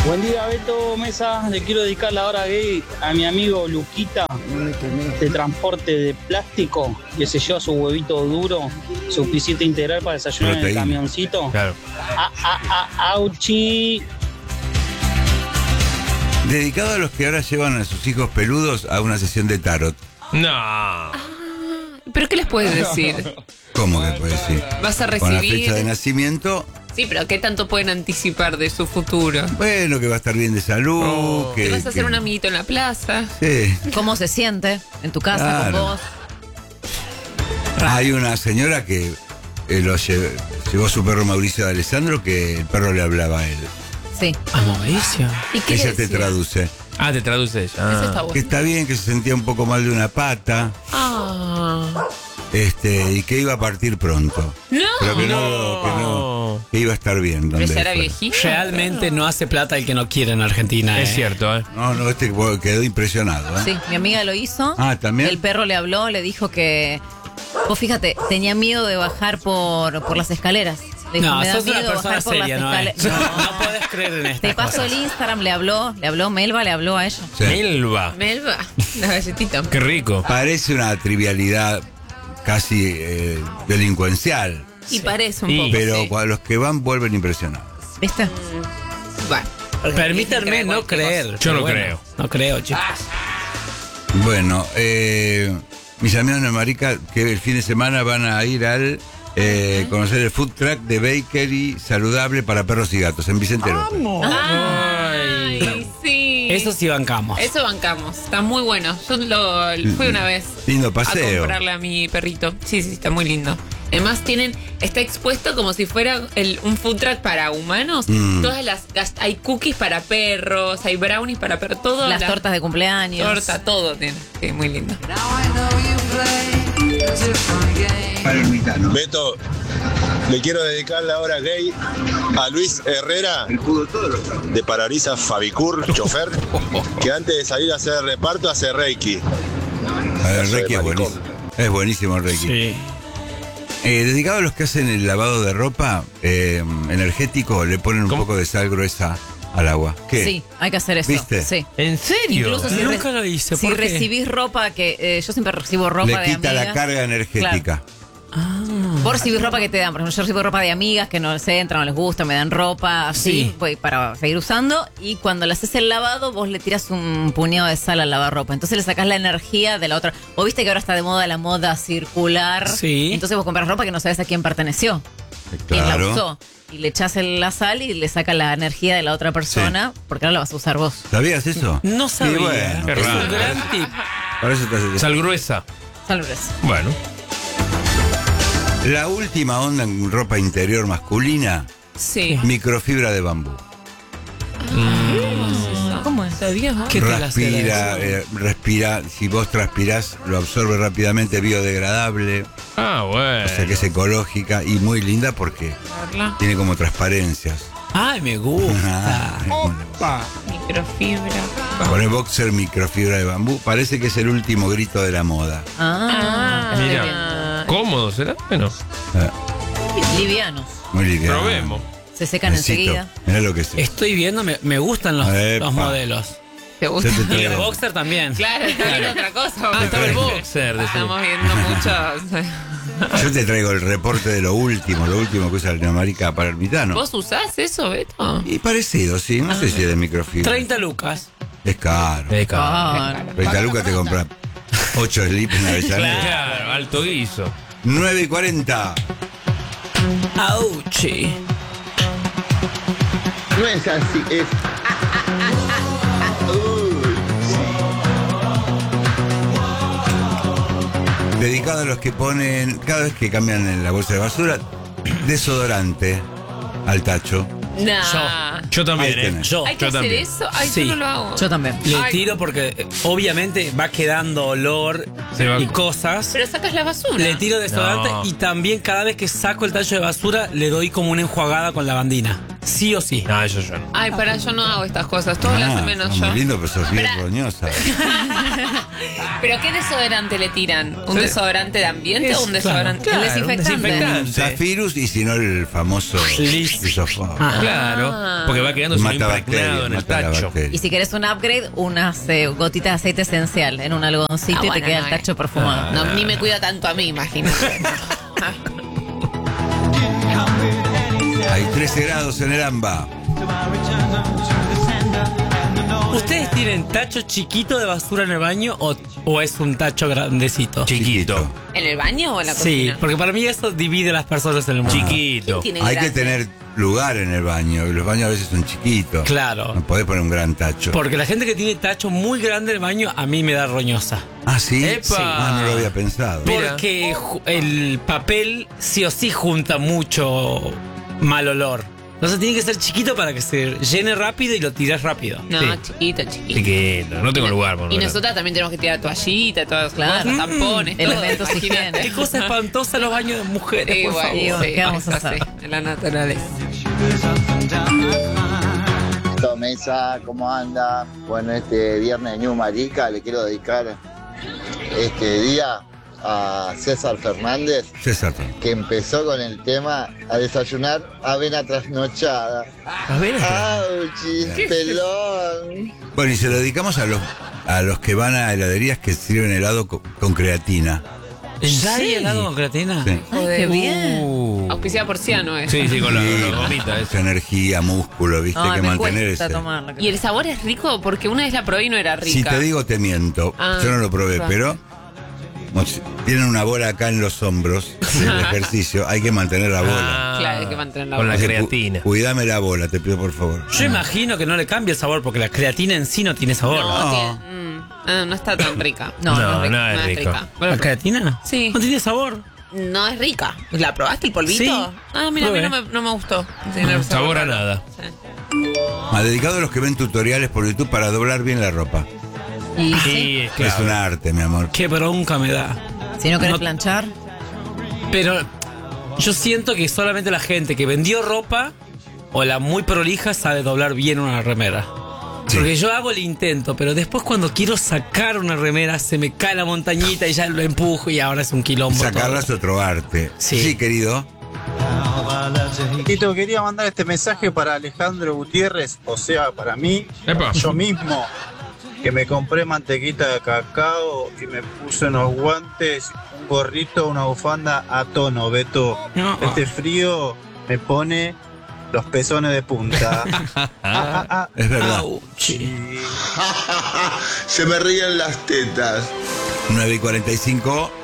Buen día, Beto Mesa. Le quiero dedicar la hora gay a mi amigo Luquita, de transporte de plástico, que se lleva su huevito duro, su pisita integral para desayunar en el camioncito. Claro. Auchi. Dedicado a los que ahora llevan a sus hijos peludos a una sesión de tarot. No. ¿Pero qué les puedes decir? ¿Cómo que puede decir? ¿Vas a Con la recibir? fecha de nacimiento, Sí, pero ¿qué tanto pueden anticipar de su futuro? bueno, que va a estar bien de salud. Oh. Que ¿Te vas a hacer un amiguito en la plaza? Sí. ¿Cómo se siente en tu casa Claro. con vos? Hay una señora que llevó su perro Mauricio de Alessandro, que el perro le hablaba a él. Sí. ¿A Mauricio? ¿Y qué Ella le te decía? traduce. Ah, te traduce ella. Eso está Que bueno. está bien, que se sentía un poco mal de una pata, Ah. y que iba a partir pronto. No. Pero que iba a estar bien. Pero donde ya era fuera. viejito. Realmente no hace plata el que no quiere en Argentina. Es cierto, ¿eh? No, quedó impresionado. ¿Eh? Sí, mi amiga lo hizo. Ah, ¿también? El perro le habló, le dijo que... Vos fíjate, tenía miedo de bajar por las escaleras. Le dijo, No, me da sos una miedo persona bajar por las seria, ¿no? escaleras. No podés creer en Te estas paso cosas. el Instagram, le habló Melba, le habló a ella. Sí. Melba. Melba, la galletita. Qué rico. Parece una trivialidad casi delincuencial, Y parece un Sí. poco. pero sí. los que van vuelven impresionados. ¿Viste? Bueno. Permítanme Cree no cualquier creer. cosa. Yo no pero creo. No creo, chicos. Bueno, mis amigos de Marica que el fin de semana van a ir al conocer el food truck de bakery saludable para perros y gatos en Vicente López. Ay, sí. Eso sí bancamos. Eso bancamos. Está muy bueno. Yo fui una vez Lindo paseo. a comprarle a mi perrito. Sí, sí, está muy lindo. Además está expuesto como si fuera un food truck para humanos. Hay cookies para perros, hay brownies para perros, todo. Las tortas de cumpleaños. Torta, todo tiene. Sí, muy lindo. Beto, le quiero dedicar la hora gay a Luis Herrera, de Parabrisas Fabicur, chofer, que antes de salir a hacer reparto hace Reiki. El Reiki es buenísimo. Es buenísimo el Reiki. Sí. Dedicado a los que hacen el lavado de ropa energético, le ponen un poco de sal gruesa al agua. ¿Qué? Sí, hay que hacer eso. ¿Viste? Sí. ¿En serio? Incluso si, Nunca lo hice. si ¿Por qué? recibís ropa que yo siempre recibo ropa Le de quita la amigas. carga energética. Vos recibís ropa que te dan, por ejemplo, yo recibo ropa de amigas que no les entra, no les gusta, me dan ropa así, Sí. pues, para seguir usando, y cuando le haces el lavado, vos le tiras un puñado de sal al lavarropa, entonces le sacás la energía de la otra. Vos viste que ahora está de moda la moda circular, Sí. entonces vos compras ropa que no sabes a quién perteneció, quién la Claro. usó, y le echás la sal y le saca la energía de la otra persona, porque ahora la vas a usar vos. ¿Sabías eso? No sabía. Y bueno, Qué es raro. un gran tip. para eso te hace- Sal gruesa. Sal gruesa. Bueno. La última onda en ropa interior masculina, Sí. microfibra de bambú. ¿Cómo es? ¿Sabías vos? ¿Qué tal hacer Respira, eso? respira, si vos transpirás, lo absorbe rápidamente, biodegradable, Ah, bueno. o sea que es ecológica y muy linda porque Verla. tiene como transparencias. Ay, me gusta. Microfibra. Con el boxer microfibra de bambú, parece que es el último grito de la moda. Ah, Mira. ¿Cómodo será? Bueno, livianos. Muy liviano. probemos. Se secan enseguida. Mirá lo que es. Estoy viendo, me gustan los Epa. modelos. ¿Te gusta? Yo te Y traigo. el boxer también. Claro, está viendo otra cosa. Ah, estaba el traigo. boxer. Estamos viendo muchos. Yo te traigo el reporte de lo último que usa el neomarica palermitano. ¿Vos usás eso, Beto? Y parecido, sí, no sé si es de microfibra. 30 lucas. Es caro. Ah, 30 lucas te compras 8 slips en Avellaneda. Claro, alto guiso. 9:40. Auchi. No es así, es. Dedicado a los que ponen, cada vez que cambian en la bolsa de basura, desodorante al tacho. Nah. Yo también, Ahí tenés. Yo. ¿Hay que Yo hacer también. eso? Ay, Sí. yo no lo hago. yo también. Le Ay. tiro porque obviamente va quedando olor Se va- y cosas. Pero sacas la basura. Le tiro desodorante No. y también cada vez que saco el tallo de basura le doy como una enjuagada con lavandina. sí o sí. No, eso yo no. Ay, para, yo no hago estas cosas. Todos lo hacen menos yo. Muy lindo, pero sos bien Espera. roñosa. ¿Pero qué desodorante le tiran? ¿Un Sí. desodorante de ambiente o un Claro, desodorante? El un desinfectante. Un Zafirus y si no el famoso Lis. lisofón. Claro, porque va quedando Mata impregnado bacterias, en el mata la tacho. bacteria. Y si querés un upgrade, unas gotitas de aceite esencial en un algodoncito y te bueno, queda no, el tacho perfumado. No, ni me cuido tanto a mí, imagínate. Hay 13 grados en el AMBA. ¿Ustedes tienen tacho chiquito de basura en el baño o es un tacho grandecito? Chiquito. ¿En el baño o en la Sí, cocina? porque para mí eso divide a las personas en el mundo. Chiquito. Tiene Hay que gracia. tener lugar en el baño. Y los baños a veces son chiquitos. Claro. No podés poner un gran tacho. Porque la gente que tiene tacho muy grande en el baño a mí me da roñosa. Ah, ¿sí? ¡Epa! Sí. Ah, no lo había pensado. Mira. Porque el papel sí o sí junta mucho mal olor. Entonces tiene que ser chiquito para que se llene rápido y lo tires rápido. No, Sí. chiquito. Chiquito. No tengo lugar, por lo Y menos. nosotras también tenemos que tirar toallita, todas Claro. cosas, tampones, todo, Elementos imagínate. higiene. Qué cosa espantosa los baños de mujeres, Sí, por bueno, favor. favor. sí, ¿Qué vamos a pasa hacer? así, en la naturaleza. Mesa, ¿cómo anda? Bueno, este viernes de New Marica le quiero dedicar este día a César Fernández, César. que empezó con el tema a desayunar avena trasnochada. A ver. ¡Auchis, pelón! Bueno, y se lo dedicamos a los que van a heladerías que sirven helado con creatina. ¿Ya hay helado con creatina? Sí. Ay, qué bien. Auspiciada por Ciano, ¿eh? Sí, con Sí, la gomita esa esa. energía, músculo, viste, Ay, que me mantener cuesta ese. tomarla. ¿Y el sabor es rico? Porque una vez la probé y no era rica. Si te digo, te miento. Ah, Yo no lo probé, claro. pero tienen una bola acá en los hombros del ejercicio. Hay que mantener la bola. Claro, hay que mantener la Con la bola. Así que creatina. Cuidame la bola, te pido por favor. Yo imagino que no le cambia el sabor porque la creatina en sí no tiene sabor. No, No. no está tan rica. No, No, rica, no es rico. ¿La creatina? Sí. No tiene sabor. No es rica. ¿La probaste el polvito? Sí. Ah, mira, a mí Probé. no me gustó. Sí, no, Sabor a raro. nada. Sí. Ha dedicado a los que ven tutoriales por YouTube para doblar bien la ropa. Y sí, Sí, es Es un claro. arte, mi amor. Qué bronca me da. si no querés No- planchar, Pero yo siento que solamente la gente que vendió ropa o la muy prolija sabe doblar bien una remera. Sí. Porque yo hago el intento, pero después cuando quiero sacar una remera se me cae la montañita y ya lo empujo y ahora es un quilombo. Sacarla es todo. otro arte. Sí. Querido. Tito, quería mandar este mensaje para Alejandro Gutiérrez, o sea, para mí, Epa. yo mismo, que me compré mantequita de cacao y me puse unos guantes, un gorrito, una bufanda a tono, Beto. No. Este frío me pone los pezones de punta. Es verdad. Auchi. Se me ríen las tetas. 9:45.